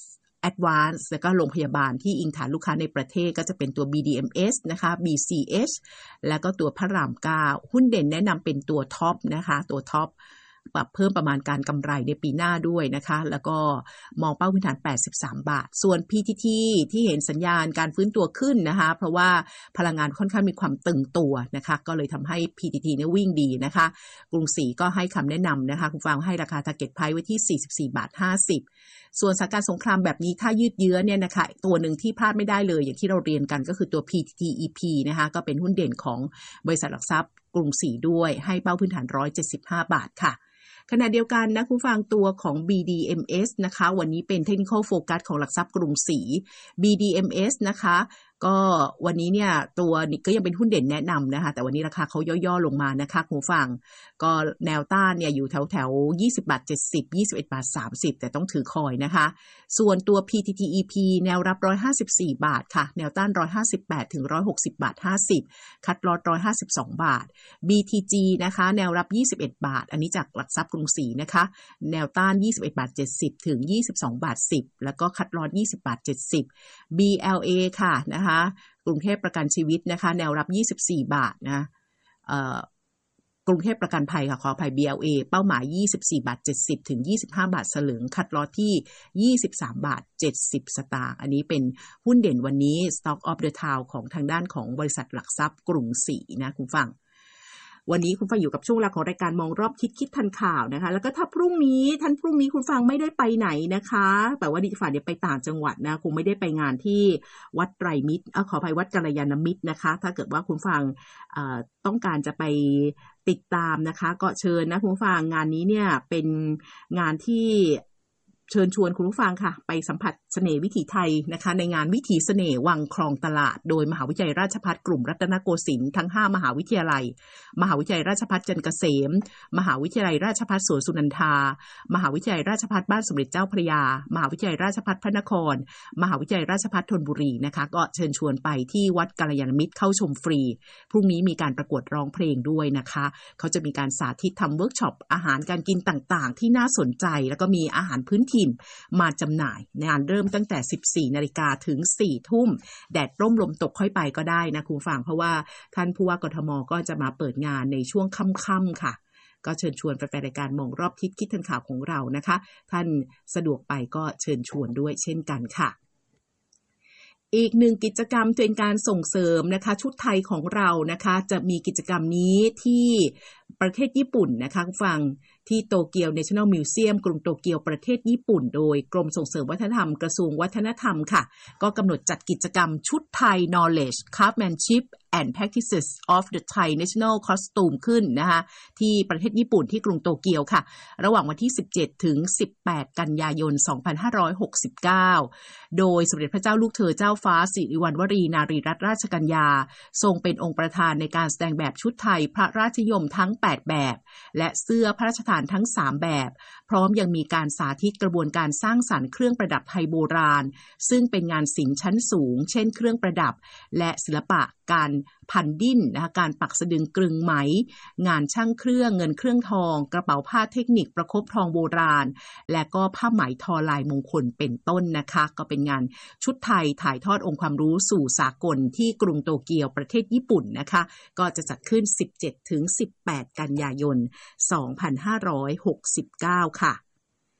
Advance แล้วก็โรงพยาบาลที่อิงฐานลูกค้าในประเทศก็จะเป็นตัว บี ดี เอ็ม เอส นะคะ บี ซี เอช แล้วก็ตัวพระรามเก้าหุ้นเด่นแนะนำเป็นตัวท็อปนะคะตัวท็อปปรับเพิ่มประมาณการกำไรในปีหน้าด้วยนะคะแล้วก็มองเป้าพื้นฐานแปดสิบสามบาทส่วน พี ที ที ที่เห็นสัญญาณการฟื้นตัวขึ้นนะคะเพราะว่าพลังงานค่อนข้างมีความตึงตัวนะคะก็เลยทำให้ พี ที ที เนี่ยวิ่งดีนะคะกรุงศรีก็ให้คำแนะนำนะคะคุณฟังให้ราคา Target Price ไว้ที่สี่สิบสี่บาทห้าสิบส่วนสถานการณ์สงครามแบบนี้ถ้ายืดเยื้อเนี่ยนะคะตัวหนึ่งที่พลาดไม่ได้เลยอย่างที่เราเรียนกันก็คือตัว พี ที ที อี พี นะคะก็เป็นหุ้นเด่นของบริษัทหลักทรัพย์กรุงศรีด้วยให้เป้าพื้นฐานหนึ่งร้อยเจ็ดสิบห้าบาทค่ะขณะเดียวกันนะคุณฟังตัวของ บี ดี เอ็ม เอส นะคะวันนี้เป็น Technical Focus ของหลักทรัพย์กรุงศรี บี ดี เอ็ม เอส นะคะก็วันนี้เนี่ยตัวนี้ก็ยังเป็นหุ้นเด่นแนะนำนะคะแต่วันนี้ราคาเขาย่อๆลงมานะคะคุณฟังก็แนวต้านเนี่ยอยู่แถวๆยี่สิบบาทเจ็ดสิบ ยี่สิบเอ็ดบาทสามสิบแต่ต้องถือคอยนะคะส่วนตัว พี ที ที อี พี แนวรับหนึ่งร้อยห้าสิบสี่บาทค่ะแนวต้านหนึ่งร้อยห้าสิบแปดถึงหนึ่งร้อยหกสิบบาทห้าสิบคัดลอสหนึ่งร้อยห้าสิบสองบาท บี ที จี นะคะแนวรับยี่สิบเอ็ดบาทอันนี้จากหลักทรัพย์กรุงศรีนะคะแนวต้านยี่สิบเอ็ดบาทเจ็ดสิบถึงยี่สิบสองบาทสิบแล้วก็คัดลอสยี่สิบบาทเจ็ดสิบ บี แอล เอ ค่ะนะคะกรุงเทพประกันชีวิตนะคะแนวรับยี่สิบสี่บาทนะเอ่อกรุงเทพประกันภัยค่ะขออภัย บี แอล เอ เป้าหมายยี่สิบสี่บาทเจ็ดสิบถึงยี่สิบห้าบาทสลึงคัดลอสที่ยี่สิบสามบาทเจ็ดสิบสตางค์อันนี้เป็นหุ้นเด่นวันนี้ Stock of the Town ของทางด้านของบริษัทหลักทรัพย์กรุงศรีนะคุณฟังวันนี้คุณฟังอยู่กับช่วงเวลาของรายการมองรอบคิดคิดทันข่าวนะคะแล้วก็ถ้าพรุ่งนี้ท่านพรุ่งนี้คุณฟังไม่ได้ไปไหนนะคะแต่ว่าดิฉันเนี่ยไปต่างจังหวัดนะคงไม่ได้ไปงานที่วัดไตรมิตรเอ่อขออภัยวัดกัลยาณมิตรนะคะถ้าเกิดว่าคุณฟังเอ่อต้องการจะไปติดตามนะคะก็เชิญนะคุณฟังงานนี้เนี่ยเป็นงานที่เชิญชวนคุณผู้ฟังค่ะไปสัมผัสเสน่ห์วิถีไทยนะคะในงานวิถีเสน่ห์วังคลองตลาดโดยมหาวิทยาลัยราชภัฏกลุ่มรัตนโกสินทร์ทั้งห้ามหาวิทยาลัยมหาวิทยาลัยราชภัฏจันทร์เกษมมหาวิทยาลัยราชภัฏสวนสุนันทามหาวิทยาลัยราชภัฏบ้านสมเด็จเจ้าพระยามหาวิทยาลัยราชภัฏพระนครมหาวิทยาลัยราชภัฏธนบุรีนะคะก็เชิญชวนไปที่วัดกัลยาณมิตรเข้าชมฟรีพรุ่งนี้มีการประกวดร้องเพลงด้วยนะคะเขาจะมีการสาธิตทำเวิร์กช็อปอาหารการกินต่างๆที่น่าสนใจแล้วก็มีอาหารพื้นถิ่นมาจำหน่ายงานเริ่มตั้งแต่ สิบสี่นาฬิกาถึง สี่ทุ่มแดดร่มลมตกค่อยไปก็ได้นะคุณฟังเพราะว่าท่านผู้ว่ากทมก็จะมาเปิดงานในช่วงค่ำๆค่ะก็เชิญชวนแฟนๆรายการมองรอบทิศคิดทันข่าวของเรานะคะท่านสะดวกไปก็เชิญชวนด้วยเช่นกันค่ะอีกหนึ่งกิจกรรมเป็นการส่งเสริมนะคะชุดไทยของเรานะคะจะมีกิจกรรมนี้ที่ประเทศญี่ปุ่นนะคะคุณฟังที่โตเกียว National Museum กรุงโตเกียวประเทศญี่ปุ่นโดยกรมส่งเสริมวัฒนธรรมกระทรวงวัฒนธรรมค่ะก็กำหนดจัดกิจกรรมชุดไทย Knowledge Craftsmanship and Practices of the Thai National Costume ขึ้นนะคะที่ประเทศญี่ปุ่นที่กรุงโตเกียวค่ะระหว่างวันที่สิบเจ็ดถึงสิบแปดกันยายนสองพันห้าร้อยหกสิบเก้าโดยสมเด็จพระเจ้าลูกเธอเจ้าฟ้าสิริวัณวรีนารีรัตนราชกัญญาทรงเป็นองค์ประธานในการแสดงแบบชุดไทยพระราชนิยมทั้งแปดแบบและเสื้อพระราชทานทั้งสามแบบพร้อมยังมีการสาธิตกระบวนการสร้างสรรค์เครื่องประดับไทยโบราณซึ่งเป็นงานศิลป์ชั้นสูงเช่นเครื่องประดับและศิลปะการพันดิ้นนะคะการปักสะดึงกรึงไหมงานช่างเครื่องเงินเครื่องทองกระเป๋าผ้าเทคนิคประคบทองโบราณและก็ผ้าไหมทอลายมงคลเป็นต้นนะคะก็เป็นงานชุดไทยถ่ายทอดองค์ความรู้สู่สากลที่กรุงโตเกียวประเทศญี่ปุ่นนะคะก็จะจัดขึ้น สิบเจ็ดถึงสิบแปดกันยายนสองพันห้าร้อยหกสิบเก้าค่ะ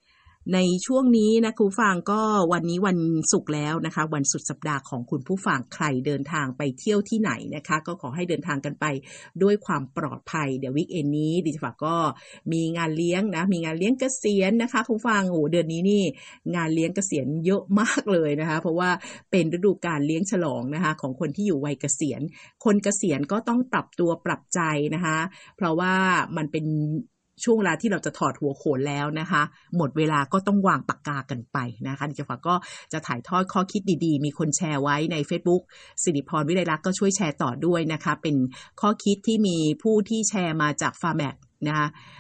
ในช่วงนี้นะคุณผู้ฟังก็วันนี้วันศุกร์แล้วนะคะวันสุดสัปดาห์ของคุณผู้ฟังใครเดินทางไปเที่ยวที่ไหนนะคะก็ขอให้เดินทางกันไปด้วยความปลอดภัยเดี๋ยววีคเอนด์นี้ดิฉันก็มีงานเลี้ยงนะมีงานเลี้ยงเกษียณนะคะคุณผู้ฟังโอ้เดือนนี้นี่งานเลี้ยงเกษียณเยอะมากเลยนะคะเพราะว่าเป็นฤดูกาลเลี้ยงฉลองนะคะของคนที่อยู่วัยเกษียณคนเกษียณก็ต้องปรับตัวปรับใจนะคะเพราะว่ามันเป็นช่วงเวลาที่เราจะถอดหัวโขนแล้วนะคะหมดเวลาก็ต้องวางปากกากันไปนะคะดิฉันก็จะถ่ายทอดข้อคิดดีๆมีคนแชร์ไว้ใน Facebook สิริพรวิไลลักษณ์ก็ช่วยแชร์ต่อด้วยนะคะเป็นข้อคิดที่มีผู้ที่แชร์มาจาก Pharmac นะคะ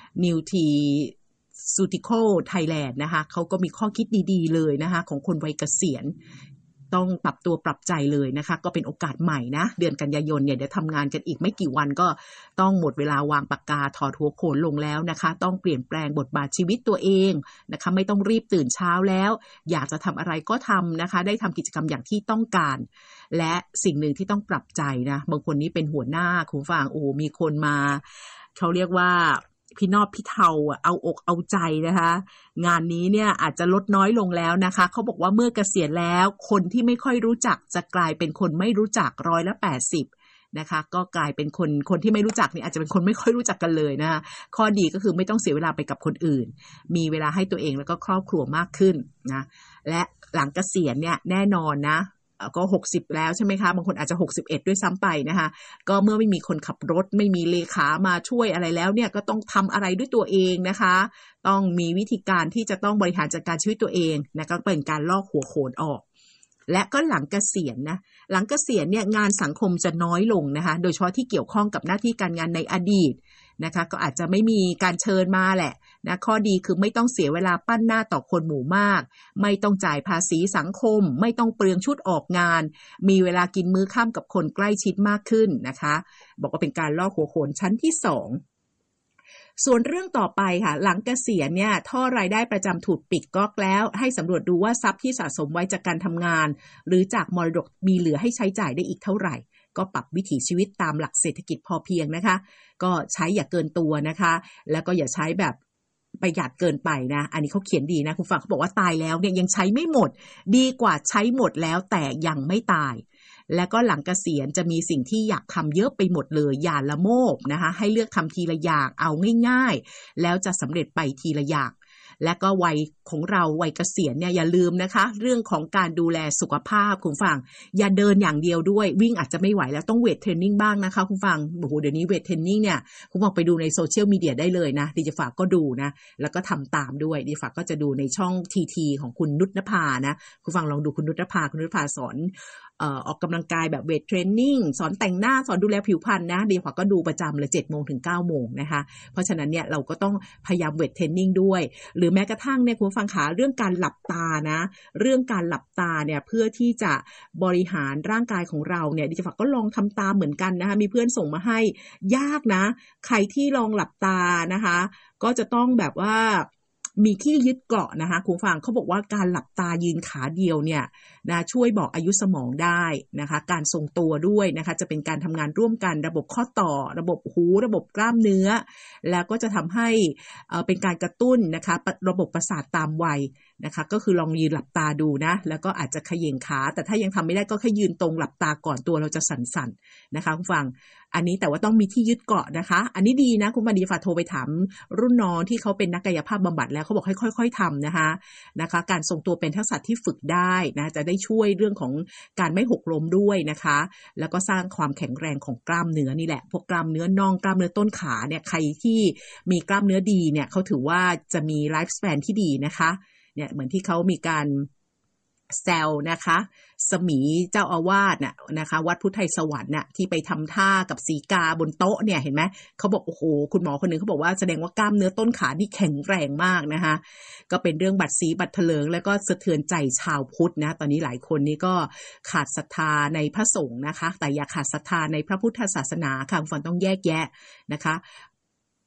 Nutraceutical Thailand นะคะเขาก็มีข้อคิดดีๆเลยนะคะของคนวัยเกษียณต้องปรับตัวปรับใจเลยนะคะก็เป็นโอกาสใหม่นะเดือนกันยายนเนี่ยเดี๋ยวทำงานกันอีกไม่กี่วันก็ต้องหมดเวลาวางปากกาถอดหัวโขนลงแล้วนะคะต้องเปลี่ยนแปลงบทบาทชีวิตตัวเองนะคะไม่ต้องรีบตื่นเช้าแล้วอยากจะทำอะไรก็ทำนะคะได้ทำกิจกรรมอย่างที่ต้องการและสิ่งหนึ่งที่ต้องปรับใจนะบางคนนี้เป็นหัวหน้าคุณฟังโอ้มีคนมาเขาเรียกว่าพี่นอบพี่เทาเอาอกเอาใจนะคะงานนี้เนี่ยอาจจะลดน้อยลงแล้วนะคะเขาบอกว่าเมื่อเกษียณแล้วคนที่ไม่ค่อยรู้จักจะกลายเป็นคนไม่รู้จักร้อยละแปดสิบนะคะก็กลายเป็นคนคนที่ไม่รู้จักนี่อาจจะเป็นคนไม่ค่อยรู้จักกันเลยนะคะข้อดีก็คือไม่ต้องเสียเวลาไปกับคนอื่นมีเวลาให้ตัวเองแล้วก็ครอบครัวมากขึ้นนะและหลังเกษียณเนี่ยแน่นอนนะก็หกสิบแล้วใช่ไหมคะบางคนอาจจะหกสิบเอ็ดด้วยซ้ำไปนะคะก็เมื่อไม่มีคนขับรถไม่มีเลขามาช่วยอะไรแล้วเนี่ยก็ต้องทำอะไรด้วยตัวเองนะคะต้องมีวิธีการที่จะต้องบริหารจัดการชีวิตตัวเองนะก็เป็นการลอกหัวโขนออกและก็หลังเกษียณนะหลังเกษียณเนี่ยงานสังคมจะน้อยลงนะคะโดยเฉพาะที่เกี่ยวข้องกับหน้าที่การงานในอดีตนะคะก็อาจจะไม่มีการเชิญมาแหละนะข้อดีคือไม่ต้องเสียเวลาปั้นหน้าต่อคนหมู่มากไม่ต้องจ่ายภาษีสังคมไม่ต้องเปลืองชุดออกงานมีเวลากินมื้อค่ำกับคนใกล้ชิดมากขึ้นนะคะบอกว่าเป็นการลอกหัวโขนชั้นที่สองส่วนเรื่องต่อไปค่ะหลังเกษียณเนี่ยท่อรายได้ประจำถูกปิดก๊อกแล้วให้สำรวจดูว่าทรัพย์ที่สะสมไว้จากการทำงานหรือจากมรดกมีเหลือให้ใช้จ่ายได้อีกเท่าไหร่ก็ปรับวิถีชีวิตตามหลักเศรษฐกิจพอเพียงนะคะก็ใช้อย่าเกินตัวนะคะแล้วก็อย่าใช้แบบประหยัดเกินไปนะอันนี้เขาเขียนดีนะคุณฟังเขาบอกว่าตายแล้วเนี่ยยังใช้ไม่หมดดีกว่าใช้หมดแล้วแต่ยังไม่ตายแล้วก็หลังเกษียณจะมีสิ่งที่อยากทำเยอะไปหมดเลยอย่าละโมบนะคะให้เลือกทำทีละอย่างเอาง่ายๆแล้วจะสำเร็จไปทีละอย่างและก็วัยของเราวัยเกษียณเนี่ยอย่าลืมนะคะเรื่องของการดูแลสุขภาพคุณฟังอย่าเดินอย่างเดียวด้วยวิ่งอาจจะไม่ไหวแล้วต้องเวทเทรนนิ่งบ้างนะคะคุณฟังโอ้โหเดี๋ยวนี้เวทเทรนนิ่งเนี่ยคุณฟังไปดูในโซเชียลมีเดียได้เลยนะดิจิฝากก็ดูนะแล้วก็ทำตามด้วยดิจิฝากก็จะดูในช่องทีทีของคุณนุชนภานะคุณฟังลองดูคุณนุชนภาคุณนุชนภาสอนเอ่อออกกำลังกายแบบเวทเทรนนิ่งสอนแต่งหน้าสอนดูแลผิวพรรณนะดิจิฝากก็ดูประจำเลยเจ็ดโมงถึงเก้าโมงนะคะเพราะฉะนั้นเนี่ยเราก็ต้องพยายามเวทเทรนนิ่งด้วยหรือแม้กระทั่งเนี่ยคุณฟังขาเรื่องการหลับตานะเรื่องการหลับตาเนี่ยเพื่อที่จะบริหารร่างกายของเราเนี่ยดิจิฝากก็ลองทำตามเหมือนกันนะคะมีเพื่อนส่งมาให้ยากนะใครที่ลองหลับตานะคะก็จะต้องแบบว่ามีที่ยึดเกาะนะคะคุณฟังเขาบอกว่าการหลับตายืนขาเดียวเนี่ยนะช่วยบอกอายุสมองได้นะคะการทรงตัวด้วยนะคะจะเป็นการทำงานร่วมกันระบบข้อต่อระบบหูระบบกล้ามเนื้อแล้วก็จะทำให้เอ่อเป็นการกระตุ้นนะคะระบบประสาทตามวัยนะคะก็คือลองยืนหลับตาดูนะแล้วก็อาจจะเขย่งขาแต่ถ้ายังทำไม่ได้ก็แค่ยืนตรงหลับตาก่อนตัวเราจะสั่นๆนะคะคุณฟังอันนี้แต่ว่าต้องมีที่ยึดเกาะนะคะอันนี้ดีนะคุณบันดีฝากโทรไปถามรุ่นน้องที่เขาเป็นนักกายภาพบำบัดแล้วเขาบอกให้ค่อยๆทำนะคะนะคะการทรงตัวเป็นทักษะที่ฝึกได้นะจะได้ช่วยเรื่องของการไม่หกล้มด้วยนะคะแล้วก็สร้างความแข็งแรงของกล้ามเนื้อนี่แหละพวกกล้ามเนื้อน่องกล้ามเนื้อต้นขาเนี่ยใครที่มีกล้ามเนื้อดีเนี่ยเขาถือว่าจะมีไลฟ์สแปนที่ดีนะคะเนี่ยเหมือนที่เขามีการแซวนะคะสมีเจ้าอาวาสน่ะนะคะวัดพุทธไทยสวรรค์น่ะที่ไปทำท่ากับสีกาบนโต๊ะเนี่ยเห็นไหมเขาบอกโอ้โหคุณหมอคนนึงเขาบอกว่าแสดงว่ากล้ามเนื้อต้นขานี่แข็งแรงมากนะคะก็เป็นเรื่องบัดสีบัดเถลิงแล้วก็สะเทือนใจชาวพุทธนะตอนนี้หลายคนนี่ก็ขาดศรัทธาในพระสงฆ์นะคะแต่อย่าขาดศรัทธาในพระพุทธศาสนาค่ะคุณฟังต้องแยกแยะนะคะ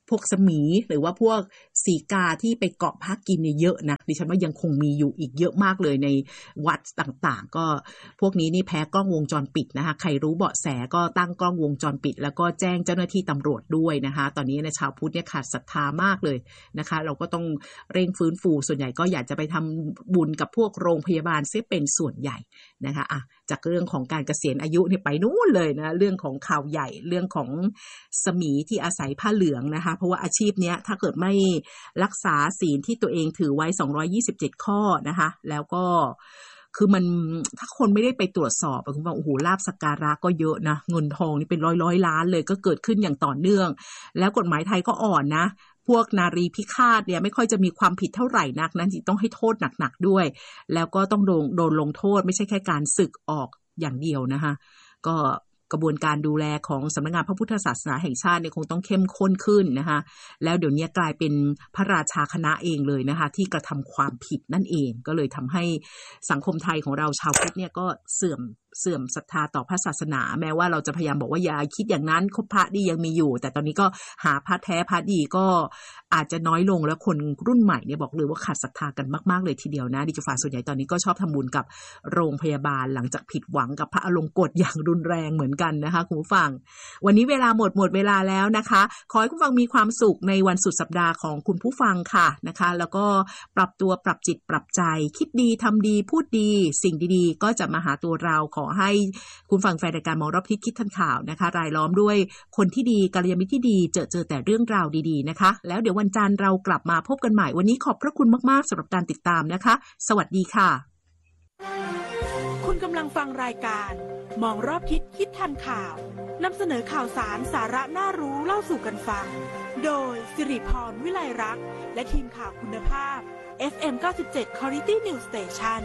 พวกสมีหรือว่าพวกสีกาที่ไปเกาะพักกินเนี่ยเยอะนะดิฉันว่ายังคงมีอยู่อีกเยอะมากเลยในวัดต่างๆก็พวกนี้นี่แพ้กล้องวงจรปิดนะคะใครรู้เบาะแสก็ตั้งกล้องวงจรปิดแล้วก็แจ้งเจ้าหน้าที่ตำรวจด้วยนะคะตอนนี้นะชาวพุทธเนี่ยขาดศรัทธามากเลยนะคะเราก็ต้องเร่งฟื้นฟูส่วนใหญ่ก็อยากจะไปทำบุญกับพวกโรงพยาบาลเสียเป็นส่วนใหญ่นะคะอ่ะจากเรื่องของการเกษียณอายุเนี่ยไปนู่นเลยนะเรื่องของข่าวใหญ่เรื่องของสมีที่อาศัยผ้าเหลืองนะคะเพราะว่าอาชีพเนี้ยถ้าเกิดไม่รักษาศีลที่ตัวเองถือไว้สองร้อยยี่สิบเจ็ดข้อนะคะแล้วก็คือมันถ้าคนไม่ได้ไปตรวจสอบคุณฟังโอ้โหลาภสักการะก็เยอะนะเงินทองนี่เป็นร้อยร้อยล้านเลยก็เกิดขึ้นอย่างต่อเนื่องแล้วกฎหมายไทยก็อ่อนนะพวกนารีพิฆาตเนี่ยไม่ค่อยจะมีความผิดเท่าไหร่นักนั้นต้องให้โทษหนักๆด้วยแล้วก็ต้องโดนโดนลงโทษไม่ใช่แค่การสึกออกอย่างเดียวนะคะก็กระบวนการดูแลของสำนักงานพระพุทธศาสนาแห่งชาติเนี่ยคงต้องเข้มข้นขึ้นนะคะแล้วเดี๋ยวนี้กลายเป็นพระราชาคณะเองเลยนะคะที่กระทำความผิดนั่นเองก็เลยทำให้สังคมไทยของเราชาวพุทธเนี่ยก็เสื่อมเสื่อมศรัทธาต่อพระศาสนาแม้ว่าเราจะพยายามบอกว่าอย่าคิดอย่างนั้นพระดียังมีอยู่แต่ตอนนี้ก็หาพระแท้พระดีก็อาจจะน้อยลงแล้วคนรุ่นใหม่เนี่ยบอกเลยว่าขาดศรัทธากันมากๆเลยทีเดียวนะดิจิฟ้าส่วนใหญ่ตอนนี้ก็ชอบทำบุญกับโรงพยาบาลหลังจากผิดหวังกับพระอลงกฎอย่างรุนแรงเหมือนกันนะคะคุณผู้ฟังวันนี้เวลาหมดหมดเวลาแล้วนะคะขอให้คุณผู้ฟังมีความสุขในวันสุดสัปดาห์ของคุณผู้ฟังค่ะนะคะแล้วก็ปรับตัวปรับจิตปรับใจคิดดีทำดีพูดดีสิ่งดีๆก็จะมาหาตัวเราขอให้คุณฟังแฟนรายการมองรอบทิศคิดทันข่าวนะคะรายล้อมด้วยคนที่ดีกัลยาณมิตรที่ดีเจอเจอแต่เรื่องราวดีๆนะคะแล้วเดี๋ยววันจันทร์เรากลับมาพบกันใหม่วันนี้ขอบพระคุณมากๆสำหรับการติดตามนะคะสวัสดีค่ะคุณกำลังฟังรายการมองรอบทิศคิดทันข่าวนำเสนอข่าวสารสาระน่ารู้เล่าสู่กันฟังโดยสิริพรวิไลรักษ์และทีมข่าวคุณภาพ เอฟ เอ็ม เก้าสิบเจ็ด Quality News Station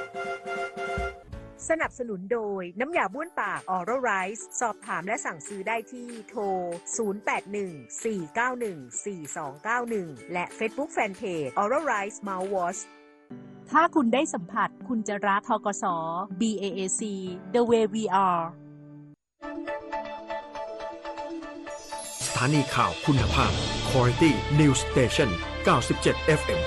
สนับสนุนโดยน้ำยาบ้วนปาก Oral Rice สอบถามและสั่งซื้อได้ที่โทรศูนย์ แปด หนึ่ง สี่ เก้า หนึ่ง สี่ สอง เก้า หนึ่งและ Facebook Fanpage Oral Rice Mouthwash ถ้าคุณได้สัมผัสคุณจะรัก ธกส. บี เอ เอ ซี The Way We Are สถานีข่าวคุณภาพ Quality News Station เก้าสิบเจ็ด เอฟ เอ็ม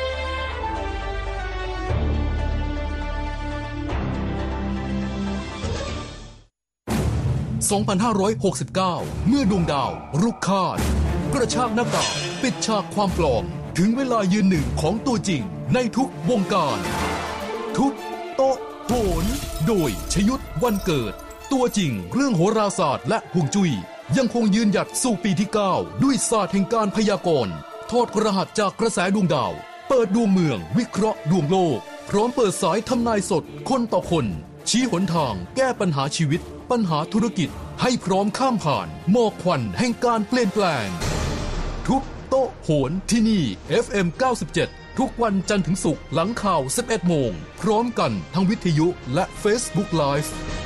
สองพันห้าร้อยหกสิบเก้า เมื่อดวงดาวรุกคาดกระชากหน้ากากปิดฉากความปลอมถึงเวลายืนหนึ่งของตัวจริงในทุกวงการทุบโต๊ะโหนโดยชยุทธวันเกิดตัวจริงเรื่องโหราศาสตร์และฮวงจุ้ยยังคงยืนหยัดสู่ปีที่เก้าด้วยศาสตร์แห่งการพยากรณ์ถอดรหัสจากกระแสดวงดาวเปิดดวงเมืองวิเคราะห์ดวงโลกพร้อมเปิดสายทำนายสดคนต่อคนชี้หนทางแก้ปัญหาชีวิตปัญหาธุรกิจให้พร้อมข้ามผ่านหมอกควันแห่งการเปลี่ยนแปลงทุบโต๊ะโหนที่นี่ เอฟ เอ็ม เก้าสิบเจ็ด ทุกวันจันทร์ถึงศุกร์หลังข่าว สิบเอ็ดโมงพร้อมกันทั้งวิทยุและ Facebook Live